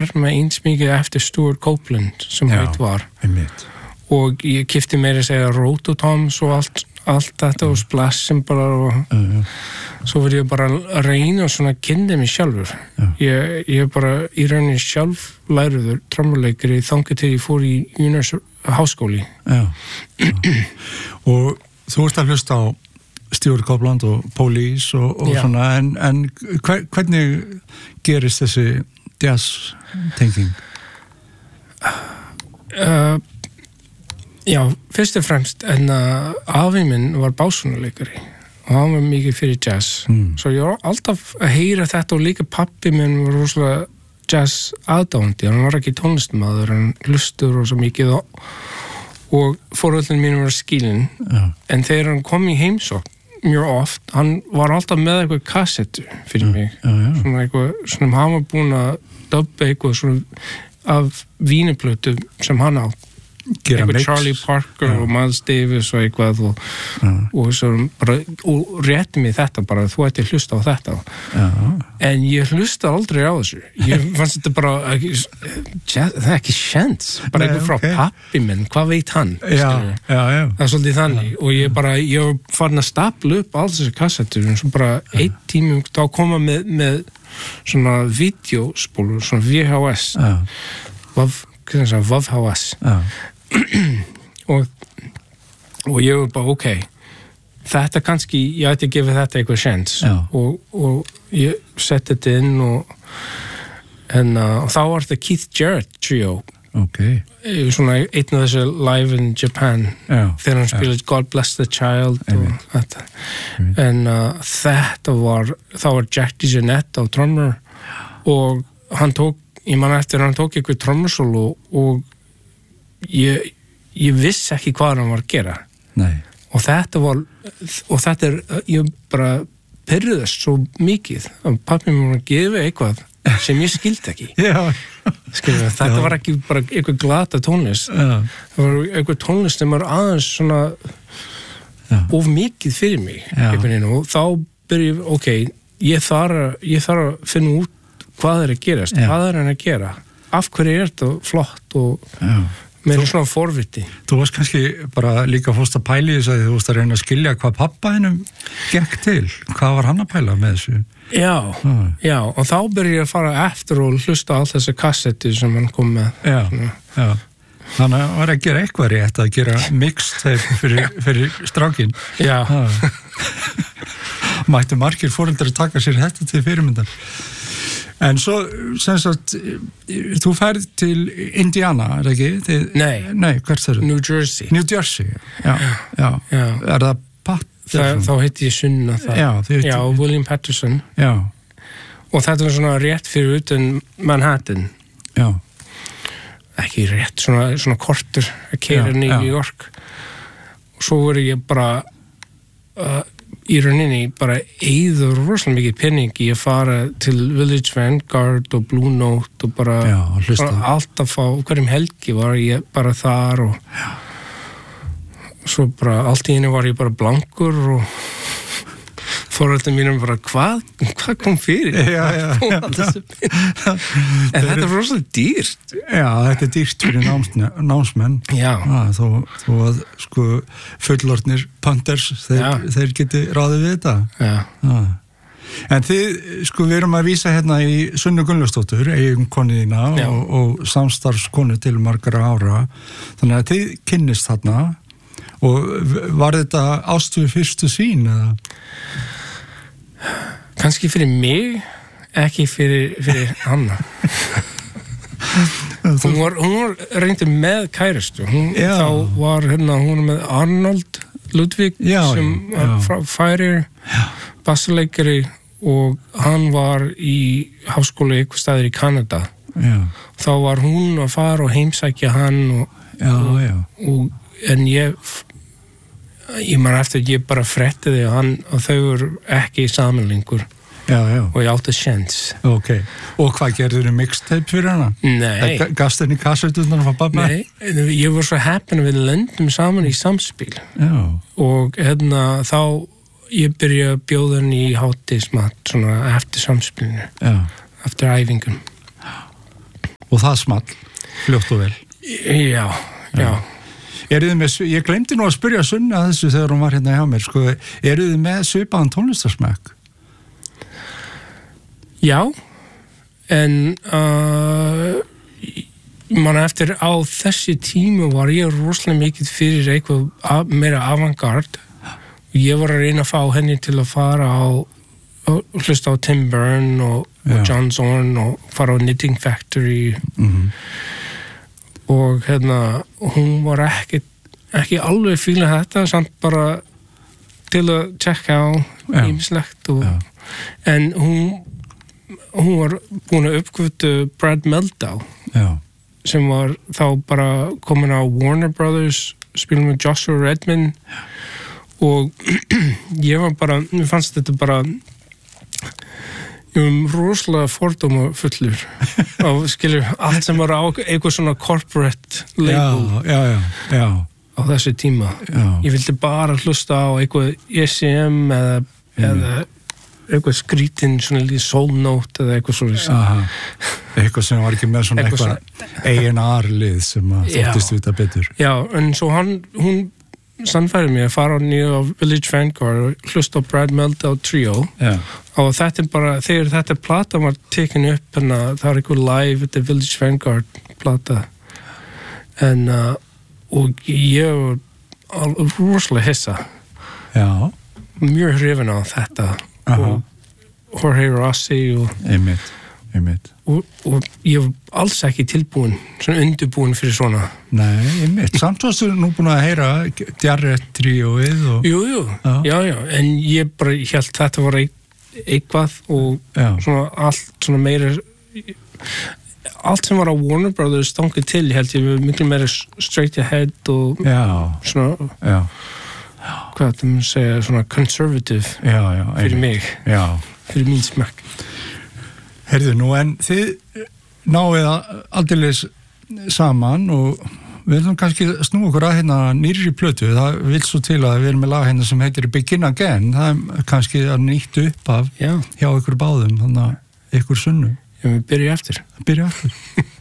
herma eins mikið eftir Stuart Copeland sem heit var og ég keypti meira að segja Rototoms og allt þetta og Splash sem bara og svo var ég bara að reyna og svona kynna mig sjálfur ég bara í rauninni sjálf læriður trommuleikari þangað til ég fór í háskóli og þú ert að hlusta á Stuart Copeland og Police og svona en hvernig gerist þessi jazz tenging? Já, fyrst og fremst en afi minn var básúnuleikari og hann var mikið fyrir jazz svo ég var alltaf að heyra þetta og líka pappi minn var rosalega jazz aðdáandi, hann var ekki tónlistarmaður hann hlustur og svo mikið og forvöldin mín var skilin en þegar hann kom í heimsókn mjög oft, hann var alltaf með eitthvað kassettu fyrir mig svona eitthvað, svona hann var búin að dubba eitthvað svona af víniplötu sem hann átt eitthvað Charlie Parker og Miles Davis og eitthvað og svo bara, og rétti mig þetta bara, þú ætti að hlusta á þetta en ég hlusta aldrei á þessu ég fannst þetta bara það er ekki sjens, bara eitthvað frá pappi minn, hvað veit hann það er svolítið þannig og ég var farin að stapla upp alls þessi kassettur og svo bara einn tími þá koma með svona vídeospólur, svona VHS VHS og ég var bara ok þetta kannski, ég ætti að gefa þetta eitthvað sjens og ég setti þetta inn og þá var þetta Keith Jarrett trio svona einn af þessu live in Japan þegar hann spilaði God Bless the Child og þetta en þetta var þá var Jack DeJohnette á trommur og hann tók ég man eftir hann tók eitthvað trommursólu og ég vissi ekki hvað hann var að gera og þetta ég bara pirruðast svo mikið að pappi mér var að gefa eitthvað sem ég skildi ekki þetta var ekki bara eitthvað glata tónlist það var eitthvað tónlist sem var aðeins svona of mikið fyrir mig og þá byrja ok, ég þarf að finna út hvað að gerast, hvað hann að gera af hverju þetta flott og með svona forviti. Þú varst kannski bara líka fórst að pæla í þess að þú varst að reyna að skilja hvað pappa hennum gekk til. Hvað var hann að pæla með þessu? Já, og þá byrja ég að fara eftir og hlusta á all þessi kassetti sem hann kom með. Já. Þannig að var að gera eitthvað rétt að gera mixtape fyrir strákin. Já. Mættu margir foreldrar að taka sér þetta til fyrirmyndar. En svo, sem sagt, þú færð til Indiana, er það ekki? Nei, hvert er það? New Jersey. New Jersey, já. Er það Patterson? Þá heiti ég Sunna það. Já, William Patterson. Já. Og þetta var svona rétt fyrir utan Manhattan. Já. Ekki rétt, svona kortur að keyra inn í New York. Og svo voru ég bara í rauninni bara eyður rosalega mikið penning í að fara til Village Vanguard og Blue Note og bara alltaf á hverjum helgi var ég bara þar og svo bara allt í einu var ég bara blankur og foreldrar mínum bara hvað kom fyrir? Já. En þetta er rosalega dýrt. Já, þetta er dýrt fyrir námsmenn. Já. Þó að sko fullorðnir punters, þeir geti ráðið við þetta. Já. En þið, sko, við erum að vísa hérna í Sunnu Gunnlaugsdóttur, eiginkonu þína og samstarfskonu til margra ára. Þannig að þið kynnist þarna og var þetta ást við fyrstu sýn eða? Kannski fyrir mig, ekki fyrir Hanna. Hún var reyndir með kærustu. Þá var hún með Arnold Ludwig sem var færir bassaleikari og hann var í háskóla eitthvað staðir í Kanada. Þá var hún að fara og heimsækja hann en ég man eftir að ég bara fréttaði og þau voru ekki samanlengur og ég átti sjens. Ok, og hvað gerður mixtape fyrir hana? Nei. Gafst henni kassetundan frá pappa? Nei, ég var svo heppin að við lendum saman í samspil og þá ég byrja að bjóða henni í hátíðismat svona eftir samspilinu, eftir æfingum. Og það small, fljótt og vel. Já. Ég glemdi nú að spyrja Sunna þessu þegar hún var hérna hjá mér, sko, eru þið með svipaðan tónlistarsmekk? Já, en man eftir á þessi tíma var ég rosalega mikið fyrir eitthvað meira avantgarde og ég var að reyna að fá henni til að fara hlusta á Tim Byrne og John Zorn og fara á Knitting Factory og hún var ekki alveg fíla þetta, samt bara til að tjekka á ýmislegt en hún var búin að uppgötu Brad Mehldau sem var þá bara komin á Warner Brothers, spilum með Joshua Redman og ég var bara, mér fannst þetta bara rosalega fordóma fullur og skilur allt sem var á eitthvað svona corporate label á þessu tíma ég vildi bara hlusta á eitthvað ECM eða eitthvað skrítin svona lítið soul note eða eitthvað svona eitthvað sem var ekki með svona eitthvað A&R-lið sem þóttist vita betur en svo hún sannfæri mig að fara á Village Vanguard og hlusta á Brad Mehldau Trio og þetta bara, þegar þetta plata var tekin upp það var eitthvað live þetta Village Vanguard plata en og ég var rosalega hissa mjög hrifin á þetta og Jorge Rossi og einmitt og ég var alls ekki tilbúin svona undirbúin fyrir svona Nei, einmitt, samt varstu nú búin að heyra Jarrett tríóið og Jú, en ég bara hélt þetta var eitthvað og svona allt svona meira allt sem var á Warner Brothers stangið til held ég miklu meira straight ahead og svona hvað það mun segja svona conservative fyrir mig fyrir mín smekk Heyrðu nú, en þið náið aldeilis saman og við ætlum kannski að snúa okkur að hérna nýrri plötu, það vil svo til að við erum með lag hérna sem heitir Begin Again, það er kannski að nýtt upp af hjá ykkur báðum, þannig að ykkur Sunnu. Við byrja eftir.